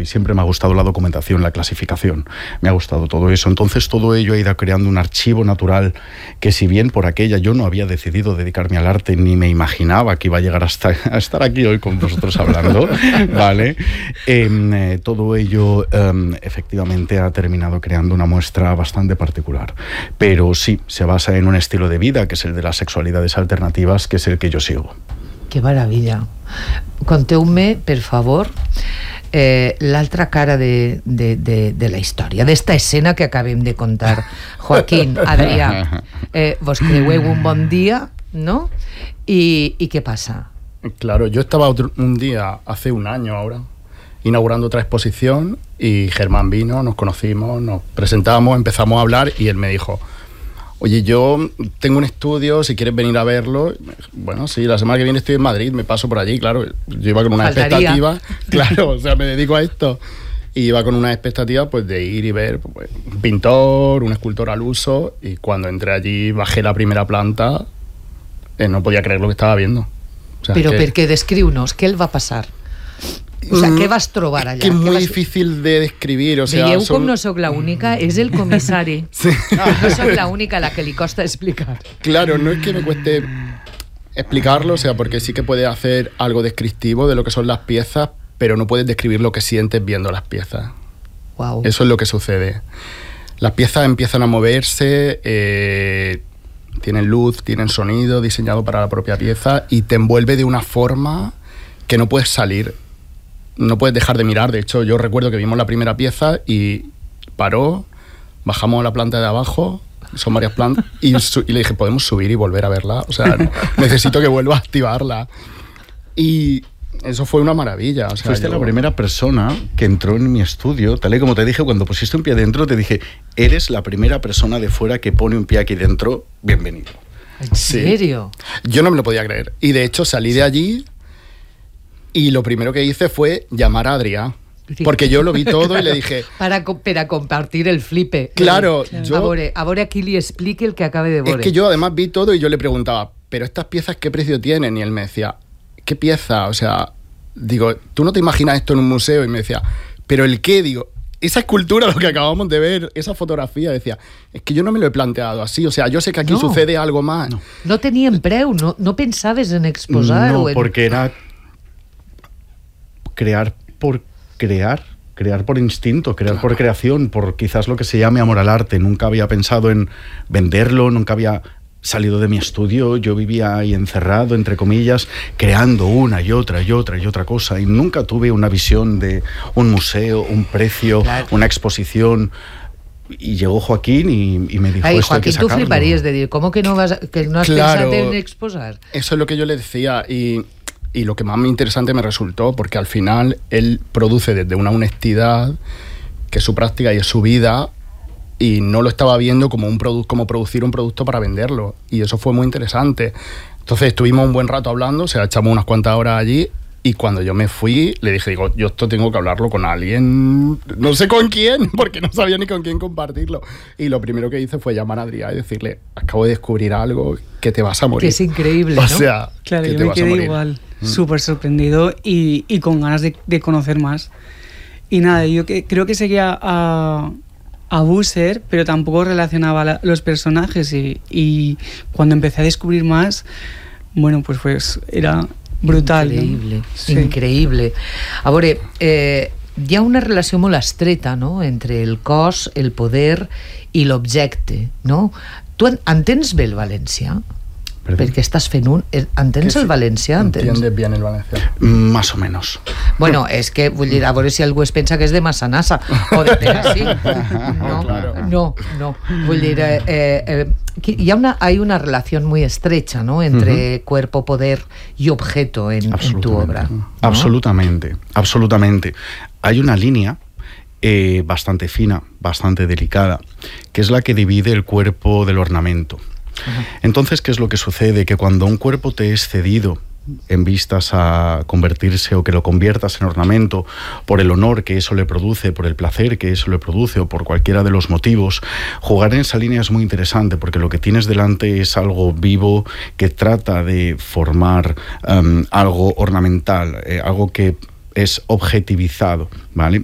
mí siempre me ha gustado la documentación, la clasificación, me ha gustado todo eso. Entonces todo ello ha ido creando un archivo natural que, si bien por aquella yo no había decidido dedicarme al arte, ni me imaginaba que iba a llegar a estar aquí hoy con vosotros hablando, ¿vale? Todo ello efectivamente ha terminado creando una muestra bastante particular. Pero sí, se basa en un estilo de vida, que es el de las sexualidades alternativas, que es el que yo sigo. Que maravilla. Conteu-me, per favor, l'altra cara de la història, d'esta escena que acabem de contar. Joaquín, Adrià, vos creueu un bon dia, ¿no? ¿Y qué pasa? Claro, yo estaba un día, hace un año ahora, inaugurando otra exposición, y Germán vino, nos conocimos, nos presentamos, empezamos a hablar, y él me dijo: oye, yo tengo un estudio, si quieres venir a verlo. Bueno, sí, la semana que viene estoy en Madrid, me paso por allí, claro. Yo iba con una expectativa, claro, o sea, me dedico a esto. Y iba con una expectativa, pues, de ir y ver, pues, un pintor, un escultor al uso, y cuando entré allí, bajé la primera planta, no podía creer lo que estava viendo. O sea, però perquè descriu-nos, què el va passar? O sea, què vas trobar allà? Que és molt difícil de describir. O sea, veieu com no sóc la única? És el comissari. Sí. No sóc la única a la que li costa explicar. Claro, no es que me cueste explicarlo, o sea, porque sí que puedes hacer algo descriptivo de lo que son las piezas, pero no puedes describir lo que sientes viendo las piezas. Wow. Eso es lo que sucede. Las piezas empiezan a moverse, tienen luz, tienen sonido diseñado para la propia pieza, y te envuelve de una forma que no puedes salir. No puedes dejar de mirar. De hecho, yo recuerdo que vimos la primera pieza y paró, bajamos a la planta de abajo, son varias plantas, y le dije: podemos subir y volver a verla, o sea, necesito que vuelva a activarla. Y eso fue una maravilla. O sea, fuiste la primera persona que entró en mi estudio, tal y como te dije cuando pusiste un pie dentro, te dije: eres la primera persona de fuera que pone un pie aquí dentro, bienvenido. ¿En serio? Sí. Yo no me lo podía creer. Y de hecho salí de allí y lo primero que hice fue llamar a Adrià, porque yo lo vi todo y le dije... para compartir el flipe. Claro. Yo, a veure a qui li explique el que acabe de veure. Es que yo además vi todo y yo le preguntaba: ¿pero estas piezas qué precio tienen? Y él me decía: ¿qué pieza? O sea, digo, ¿tú no te imaginas esto en un museo? Y me decía: ¿pero el qué? Digo, esa escultura, lo que acabamos de ver, esa fotografía. Decía: es que yo no me lo he planteado así, o sea, yo sé que aquí sucede algo más. No tenien preu, no pensaves en exposar. No, porque era crear por instinto, crear por creación, por quizás lo que se llame amor al arte. Nunca había pensado en venderlo, nunca había salido de mi estudio. Yo vivía ahí encerrado, entre comillas, creando una y otra cosa, y nunca tuve una visión de un museo, un precio, claro, una exposición. Y llegó Joaquín y me dijo: esto Joaquín, hay que sacarlo. tú fliparías de decir: ¿cómo que no has pensado en exposar? Eso es lo que yo le decía, y lo que más interesante me resultó, porque al final él produce desde una honestidad, que es su práctica y es su vida, y no lo estaba viendo como como producir un producto para venderlo, y eso fue muy interesante. Entonces estuvimos un buen rato hablando, o sea, echamos unas cuantas horas allí, y cuando yo me fui le dije: yo esto tengo que hablarlo con alguien, no sé con quién, porque no sabía ni con quién compartirlo. Y lo primero que hice fue llamar a Adrià y decirle: acabo de descubrir algo, que te vas a morir. Que es increíble, ¿no? O sea, claro, que yo te me vas a quedé morir. igual, súper sorprendido y con ganas de conocer más. Y nada, yo creo que seguía a Busser, pero tampoco relacionaba los personajes, y cuando empecé a descubrir más, bueno, pues era brutal. Increïble, no? Sí. Increïble. A veure, hi ha una relació molt estreta, no?, entre el cos, el poder i l'objecte, no? Tu entens bé el valencià? Perquè estàs fent un... Entens el valencià? Entiendes bien el valencià. Más o menos. Bueno, és que, vull dir, a veure si algú es pensa que és de Massanassa o de Perasí. No. Vull dir, hay una relación muy estrecha, ¿no?, entre cuerpo, poder y objeto en tu obra, ¿no? Absolutamente. Hay una línea bastante fina, bastante delicada, que es la que divide el cuerpo del ornamento. Entonces, ¿qué es lo que sucede? Que cuando un cuerpo te es cedido en vistas a convertirse o que lo conviertas en ornamento por el honor que eso le produce, por el placer que eso le produce o por cualquiera de los motivos, jugar en esa línea es muy interesante, porque lo que tienes delante es algo vivo que trata de formar algo ornamental, algo que es objetivizado, ¿vale?